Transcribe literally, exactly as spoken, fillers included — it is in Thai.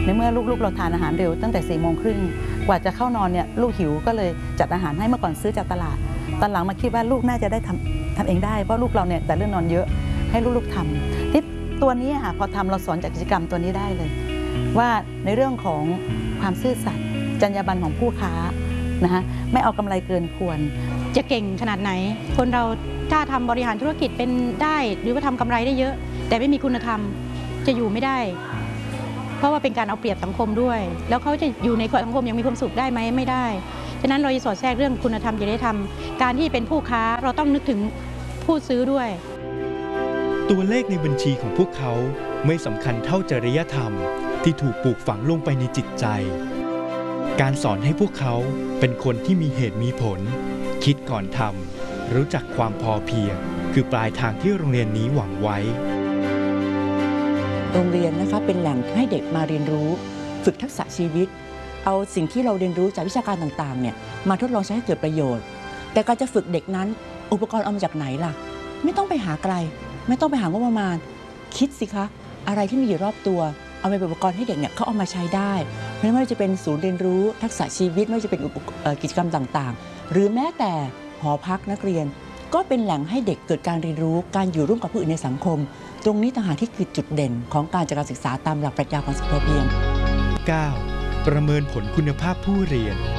ในเมื่อลูกๆเราทานอาหารเร็วตั้งแต่สี่โมงครึ่งกว่าจะเข้านอนเนี่ยลูกหิวก็เลยจัดอาหารให้เมื่อก่อนซื้อจากตลาดตอนหลังมาคิดว่าลูกน่าจะได้ทำทำเองได้เพราะลูกเราเนี่ยแต่เรื่องนอนเยอะให้ลูกๆทำที่ตัวนี้ค่ะพอทำเราสอนจากกิจกรรมตัวนี้ได้เลยว่าในเรื่องของความซื่อสัตย์จรรยาบรรณของผู้ค้านะคะไม่เอากำไรเกินควรจะเก่งขนาดไหนคนเราถ้าทำบริหารธุรกิจเป็นได้หรือว่าทำกำไรได้เยอะแต่ไม่มีคุณธรรมจะอยู่ไม่ได้เพราะว่าเป็นการเอาเปรียบสังคมด้วยแล้วเขาจะอยู่ในสังคมยังมีความสุขได้ไหมไม่ได้ฉะนั้นเราจะสอดแทรกเรื่องคุณธรรมจริยธรรมการที่เป็นผู้ค้าเราต้องนึกถึงผู้ซื้อด้วยตัวเลขในบัญชีของพวกเขาไม่สำคัญเท่าจริยธรรมที่ถูกปลูกฝังลงไปในจิตใจการสอนให้พวกเขาเป็นคนที่มีเหตุมีผลคิดก่อนทำรู้จักความพอเพียงคือปลายทางที่โรงเรียนนี้หวังไว้โรงเรียนนะคะเป็นแหล่งให้เด็กมาเรียนรู้ฝึกทักษะชีวิตเอาสิ่งที่เราเรียนรู้จากวิชาการต่างๆเนี่ยมาทดลองใช้ให้เกิดประโยชน์แต่การจะฝึกเด็กนั้นอุปกรณ์เอามาจากไหนล่ะไม่ต้องไปหาไกลไม่ต้องไปหางบประมาณคิดสิคะอะไรที่มีอยู่รอบตัวเอาไปเป็นอุปกรณ์ให้เด็กเนี่ยเขาเอามาใช้ได้ไม่ว่าจะเป็นศูนย์เรียนรู้ทักษะชีวิตไม่ว่าจะเป็นกิจกรรมต่างๆหรือแม้แต่หอพักนักเรียนก็เป็นแหล่งให้เด็กเกิดการเรียนรู้การอยู่ร่วมกับผู้อื่นในสังคมตรงนี้ต่างหากที่คือจุดเด่นของการจัดการศึกษาตามหลักปรัชญาของสังคมพอเพียงเก้า ประเมินผลคุณภาพผู้เรียน